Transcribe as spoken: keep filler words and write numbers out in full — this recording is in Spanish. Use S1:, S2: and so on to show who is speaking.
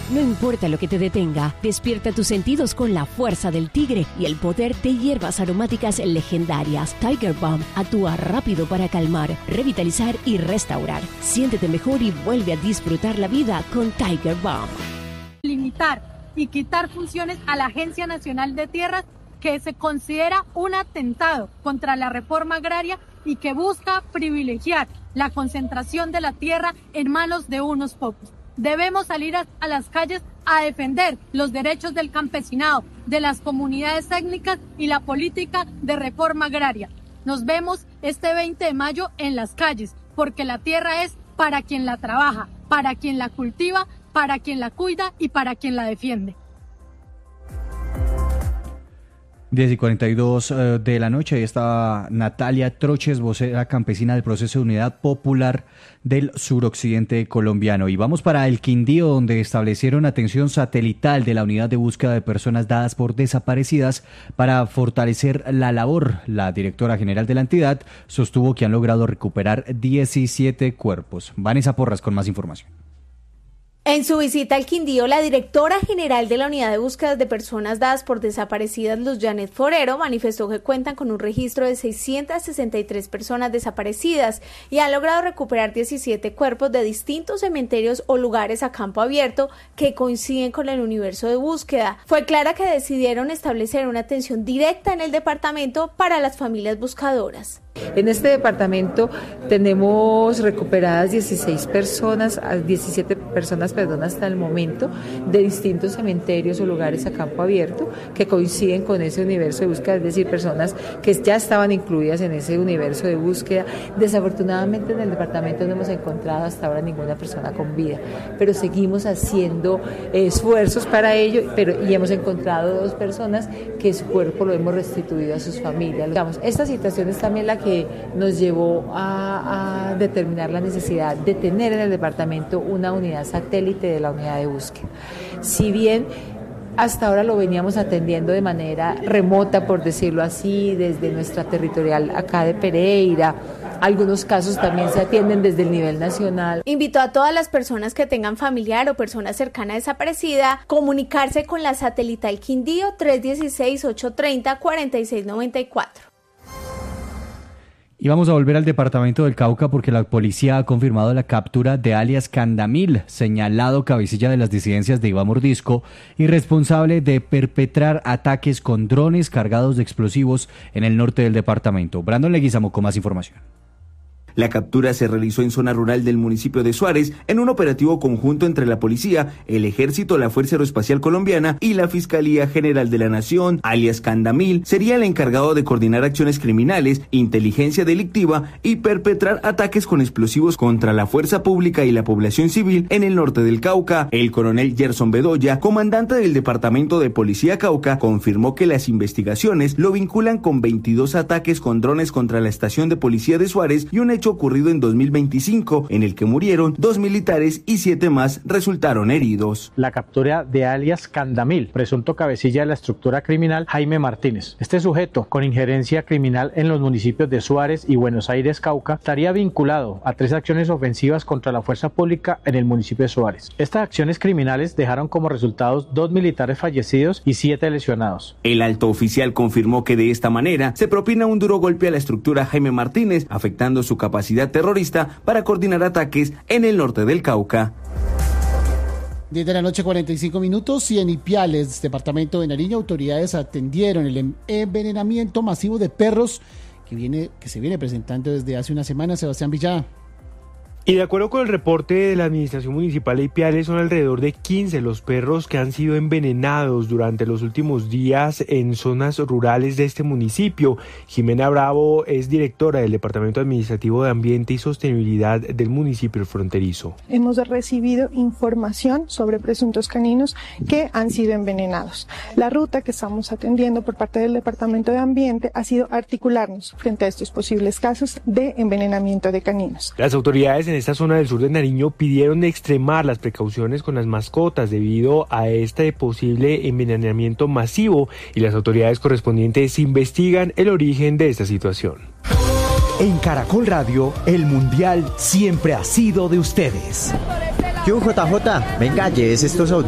S1: No importa lo que te detenga, despierta tus sentidos con la fuerza del tigre y el poder de hierbas aromáticas legendarias. Tiger Balm actúa rápido para calmar, revitalizar y restaurar. Siéntete mejor y vuelve a disfrutar la vida con Tiger Balm.
S2: Limitar y quitar funciones a la Agencia Nacional de Tierras, que se considera un atentado contra la reforma agraria y que busca privilegiar la concentración de la tierra en manos de unos pocos. Debemos salir a, a las calles a defender los derechos del campesinado, de las comunidades técnicas y la política de reforma agraria. Nos vemos este veinte de mayo en las calles, porque la tierra es para quien la trabaja, para quien la cultiva, para quien la cuida y para quien la defiende.
S3: diez y cuarenta y dos uh, de la noche, ahí está Natalia Troches, vocera campesina del Proceso de Unidad Popular del suroccidente colombiano. Y vamos para el Quindío, donde establecieron atención satelital de la unidad de búsqueda de personas dadas por desaparecidas para fortalecer la labor. La directora general de la entidad sostuvo que han logrado recuperar diecisiete cuerpos. Vanessa Porras con más información.
S4: En su visita al Quindío, la directora general de la Unidad de Búsquedas de Personas Dadas por Desaparecidas, Luz Janet Forero, manifestó que cuentan con un registro de seiscientas sesenta y tres personas desaparecidas y han logrado recuperar diecisiete cuerpos de distintos cementerios o lugares a campo abierto que coinciden con el universo de búsqueda. Fue clara que decidieron establecer una atención directa en el departamento para las familias buscadoras.
S5: En este departamento tenemos recuperadas dieciséis personas, diecisiete personas, perdón, hasta el momento, de distintos cementerios o lugares a campo abierto que coinciden con ese universo de búsqueda, es decir, personas que ya estaban incluidas en ese universo de búsqueda. Desafortunadamente en el departamento no hemos encontrado hasta ahora ninguna persona con vida, pero seguimos haciendo esfuerzos para ello, pero y hemos encontrado dos personas que su cuerpo lo hemos restituido a sus familias. Digamos, esta situación es también la que nos llevó a, a determinar la necesidad de tener en el departamento una unidad satélite de la unidad de búsqueda. Si bien hasta ahora lo veníamos atendiendo de manera remota, por decirlo así, desde nuestra territorial acá de Pereira, algunos casos también se atienden desde el nivel nacional.
S4: Invitó a todas las personas que tengan familiar o persona cercana desaparecida a comunicarse con la satelital Quindío tres uno seis, ocho tres cero, cuatro seis nueve cuatro.
S3: Y vamos a volver al departamento del Cauca porque la policía ha confirmado la captura de alias Candamil, señalado cabecilla de las disidencias de Iván Mordisco y responsable de perpetrar ataques con drones cargados de explosivos en el norte del departamento. Brandon Leguizamo con más información.
S6: La captura se realizó en zona rural del municipio de Suárez en un operativo conjunto entre la policía, el ejército, la Fuerza Aeroespacial Colombiana y la Fiscalía General de la Nación. Alias Candamil sería el encargado de coordinar acciones criminales, inteligencia delictiva y perpetrar ataques con explosivos contra la fuerza pública y la población civil en el norte del Cauca. El coronel Gerson Bedoya, comandante del Departamento de Policía Cauca, confirmó que las investigaciones lo vinculan con veintidós ataques con drones contra la estación de policía de Suárez y un hecho ocurrido en dos mil veinticinco, en el que murieron dos militares y siete más resultaron heridos.
S7: La captura de alias Candamil, presunto cabecilla de la estructura criminal Jaime Martínez. Este sujeto, con injerencia criminal en los municipios de Suárez y Buenos Aires, Cauca, estaría vinculado a tres acciones ofensivas contra la fuerza pública en el municipio de Suárez. Estas acciones criminales dejaron como resultados dos militares fallecidos y siete lesionados.
S6: El alto oficial confirmó que de esta manera se propina un duro golpe a la estructura Jaime Martínez, afectando su capacidad capacidad terrorista para coordinar ataques en el norte del Cauca.
S8: diez de la noche, cuarenta y cinco minutos, y en Ipiales, departamento de Nariño, autoridades atendieron el envenenamiento masivo de perros que viene que se viene presentando desde hace una semana. Sebastián Villada.
S9: Y de acuerdo con el reporte de la Administración Municipal de Ipiales, son alrededor de quince los perros que han sido envenenados durante los últimos días en zonas rurales de este municipio. Jimena Bravo es directora del Departamento Administrativo de Ambiente y Sostenibilidad del municipio fronterizo.
S10: Hemos recibido información sobre presuntos caninos que han sido envenenados. La ruta que estamos atendiendo por parte del Departamento de Ambiente ha sido articularnos frente a estos posibles casos de envenenamiento de caninos.
S9: Las autoridades en esta zona del sur de Nariño pidieron extremar las precauciones con las mascotas debido a este posible envenenamiento masivo y las autoridades correspondientes investigan el origen de esta situación.
S11: En Caracol Radio, el Mundial siempre ha sido de ustedes.
S12: ¿Qué hubo, J J? Venga, llévese estos audios.